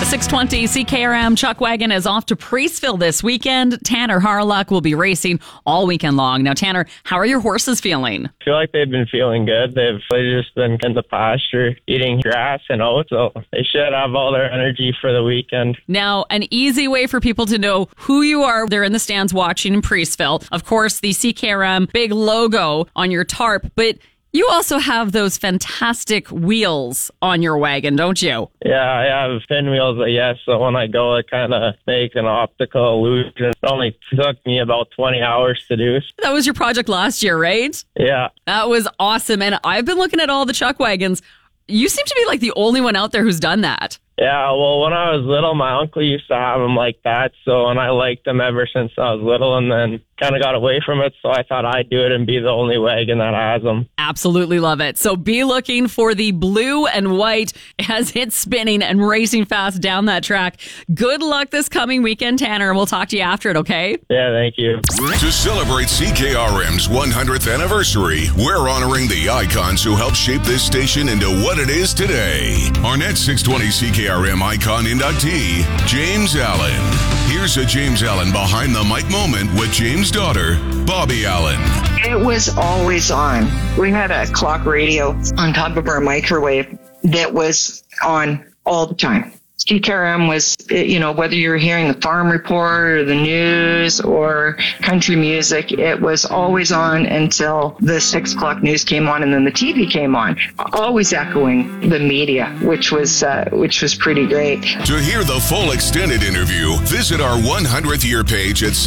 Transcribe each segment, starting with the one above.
The 620 CKRM Chuck Wagon is off to Priestville this weekend. Tanner Harlock will be racing all weekend long. Now, Tanner, how are your horses feeling? I feel like they've been feeling good. They've just been in the pasture eating grass and oats, so they should have all their energy for the weekend. Now, an easy way for people to know who you are, they're in the stands watching in Priestville. Of course, the CKRM big logo on your tarp, but you also have those fantastic wheels on your wagon, don't you? Yeah, I have pinwheels, I guess, so when I go, it kind of makes an optical illusion. It only took me about 20 hours to do. That was your project last year, right? Yeah. That was awesome, and I've been looking at all the Chuck Wagons. You seem to be like the only one out there who's done that. Yeah, well, when I was little, my uncle used to have them like that, and I liked them ever since I was little, and then kind of got away from it, so I thought I'd do it and be the only wagon that has them. Absolutely love it. So be looking for the blue and white as it's spinning and racing fast down that track. Good luck this coming weekend, Tanner, and we'll talk to you after it, okay? Yeah, thank you. To celebrate CKRM's 100th anniversary, we're honoring the icons who helped shape this station into what it is today. Our next 620 CKRM icon inductee, James Allen. Here's a James Allen behind the mic moment with James' daughter, Bobby Allen. It was always on. We had a clock radio on top of our microwave that was on all the time. CKRM was, whether you're hearing the farm report or the news or country music, it was always on until the 6 o'clock news came on and then the TV came on, always echoing the media, which was pretty great. To hear the full extended interview, visit our 100th year page at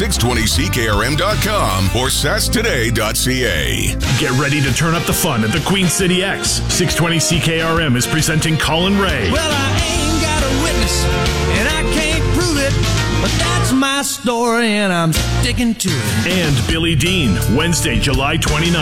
620ckrm.com or sasstoday.ca. Get ready to turn up the fun at the Queen City X. 620 CKRM is presenting Colin Ray. Well, I ain't got a witness, and I can't prove it, but that's my story, and I'm sticking to it. And Billy Dean, Wednesday, July 29th.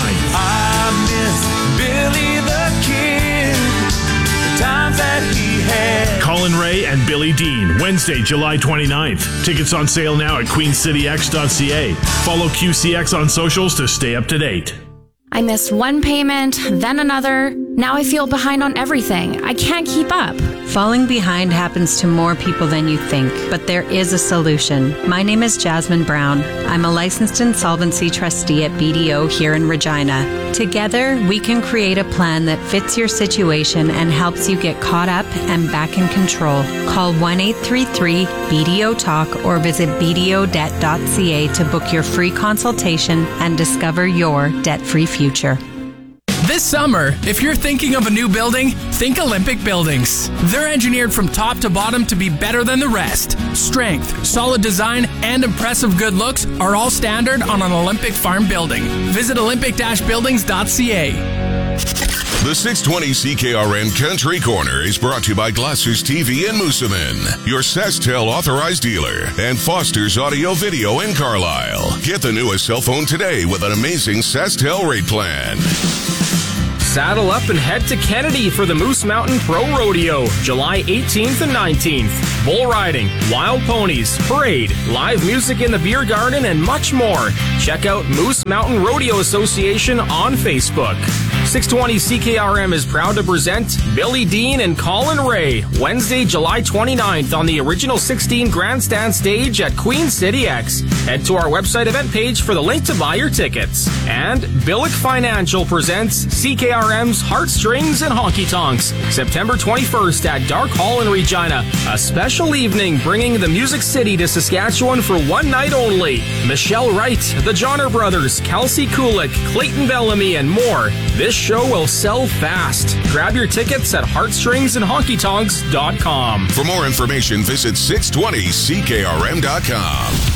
I miss Billy the Kid, the times that he had. Colin Ray and Billy Dean, Wednesday, July 29th. Tickets on sale now at queencityx.ca. Follow QCX on socials to stay up to date. I missed one payment, then another. Now I feel behind on everything. I can't keep up. Falling behind happens to more people than you think, but there is a solution. My name is Jasmine Brown. I'm a licensed insolvency trustee at BDO here in Regina. Together, we can create a plan that fits your situation and helps you get caught up and back in control. Call 1-833-BDO-TALK or visit bdodebt.ca to book your free consultation and discover your debt-free future. This summer, if you're thinking of a new building, think Olympic Buildings. They're engineered from top to bottom to be better than the rest. Strength, solid design, and impressive good looks are all standard on an Olympic farm building. Visit olympic-buildings.ca. The 620 CKRM Country Corner is brought to you by Glasser's TV in Moosomin, your SaskTel authorized dealer, and Foster's Audio Video in Carlisle. Get the newest cell phone today with an amazing SaskTel rate plan. Saddle up and head to Kennedy for the Moose Mountain Pro Rodeo, July 18th and 19th. Bull riding, wild ponies, parade, live music in the beer garden, and much more. Check out Moose Mountain Rodeo Association on Facebook. 620 CKRM is proud to present Billy Dean and Colin Ray, Wednesday, July 29th on the original 16 grandstand stage at Queen City X. Head to our website event page for the link to buy your tickets. And Billick Financial presents CKRM's Heartstrings and Honky Tonks, September 21st at Dark Hall in Regina. A special evening bringing the Music City to Saskatchewan for one night only. Michelle Wright, the Johnner Brothers, Kelsey Kulik, Clayton Bellamy, and more. This show will sell fast. Grab your tickets at heartstringsandhonkytonks.com. For more information, visit 620ckrm.com.